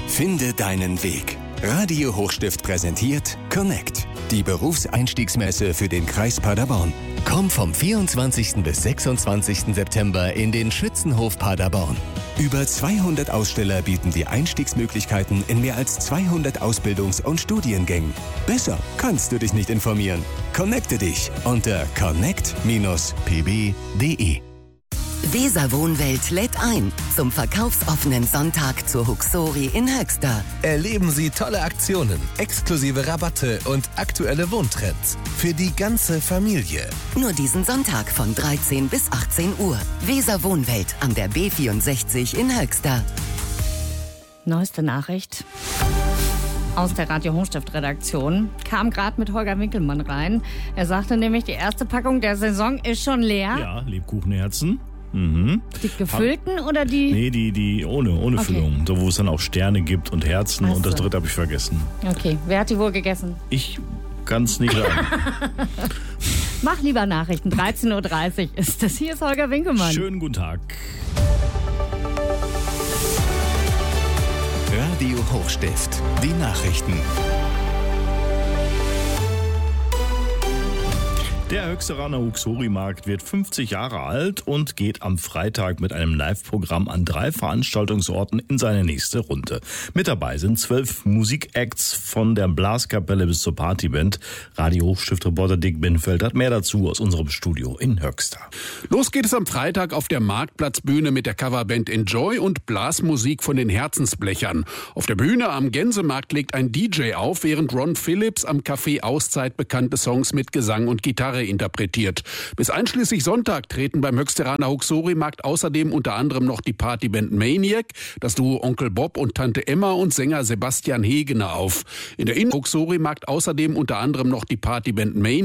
Finde deinen Weg. Radio Hochstift präsentiert Connect, die Berufseinstiegsmesse für den Kreis Paderborn. Komm vom 24. bis 26. September in den Schützenhof Paderborn. Über 200 Aussteller bieten die Einstiegsmöglichkeiten in mehr als 200 Ausbildungs- und Studiengängen. Besser kannst du dich nicht informieren. Connecte dich unter connect-pb.de. Weser Wohnwelt lädt ein zum verkaufsoffenen Sonntag zur Huxori in Höxter. Erleben Sie tolle Aktionen, exklusive Rabatte und aktuelle Wohntrends für die ganze Familie. Nur diesen Sonntag von 13 bis 18 Uhr. Weser Wohnwelt an der B64 in Höxter. Neueste Nachricht aus der Radio Hochstift-Redaktion. Kam gerade mit Holger Winkelmann rein. Er sagte nämlich, die erste Packung der Saison ist schon leer. Ja, Lebkuchenherzen. Die gefüllten oder die? Nee, die ohne Füllung. So, wo es dann auch Sterne gibt und Herzen. Und das dritte habe ich vergessen. Okay, wer hat die wohl gegessen? Ich kann es nicht sagen. Mach lieber Nachrichten. 13.30 Uhr ist das. Hier ist Holger Winkelmann. Schönen guten Tag. Radio Hochstift, die Nachrichten. Der Höxteraner Huxori-Markt wird 50 Jahre alt und geht am Freitag mit einem Live-Programm an 3 Veranstaltungsorten in seine nächste Runde. Mit dabei sind 12 Musikacts von der Blaskapelle bis zur Partyband. Radio Hochstift-Reporter Dick Binfeld hat mehr dazu aus unserem Studio in Höxter. Los geht es am Freitag auf der Marktplatzbühne mit der Coverband Enjoy und Blasmusik von den Herzensblechern. Auf der Bühne am Gänsemarkt legt ein DJ auf, während Ron Phillips am Café Auszeit bekannte Songs mit Gesang und Gitarre interpretiert. Bis einschließlich Sonntag treten beim Höxteraner Huxori-Markt außerdem unter anderem noch die Partyband Maniac, das Duo Onkel Bob und Tante Emma und Sänger Sebastian Hegener auf. In der Huxori-Markt außerdem unter anderem noch die Partyband Maniac.